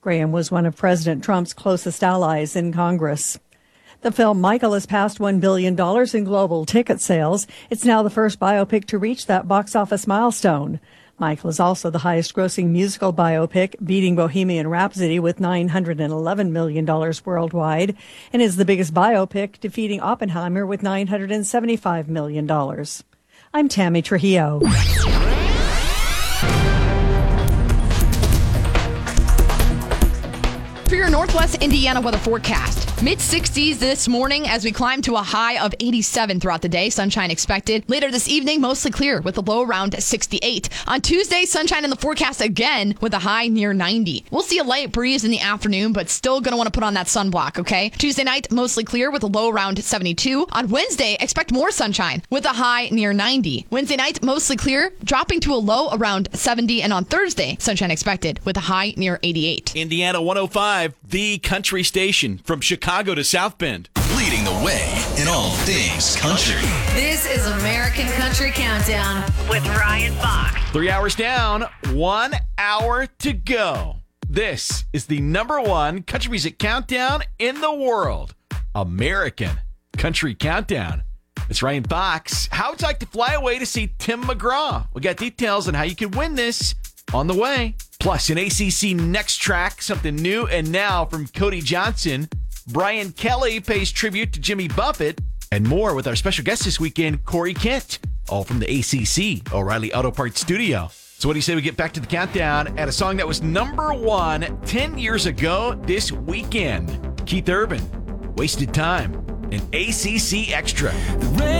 Graham was one of President Trump's closest allies in Congress. The film Michael has passed $1 billion in global ticket sales. It's now the first biopic to reach that box office milestone. Michael is also the highest-grossing musical biopic, beating Bohemian Rhapsody with $911 million worldwide, and is the biggest biopic, defeating Oppenheimer with $975 million. I'm Tammy Trujillo. For your Northwest Indiana weather forecast. Mid-60s this morning as we climb to a high of 87 throughout the day. Sunshine expected. Later this evening, mostly clear with a low around 68. On Tuesday, sunshine in the forecast again with a high near 90. We'll see a light breeze in the afternoon, but still going to want to put on that sunblock, okay? Tuesday night, mostly clear with a low around 72. On Wednesday, expect more sunshine with a high near 90. Wednesday night, mostly clear, dropping to a low around 70. And on Thursday, sunshine expected with a high near 88. Indiana 105, the country station from Chicago to South Bend. Leading the way in all things country. This is American Country Countdown with Ryan Fox. 3 hours down, 1 hour to go. This is the #1 country music countdown in the world. American Country Countdown. It's Ryan Fox. How would you like to fly away to see Tim McGraw? We got details on how you can win this on the way. Plus, an ACC Next Track, something new and now from Cody Johnson. Brian Kelly pays tribute to Jimmy Buffett, and more with our special guest this weekend, Corey Kent, all from the ACC, O'Reilly Auto Parts Studio. So what do you say we get back to the countdown at a song that was #1 10 years ago this weekend? Keith Urban, Wasted Time, and ACC Extra. The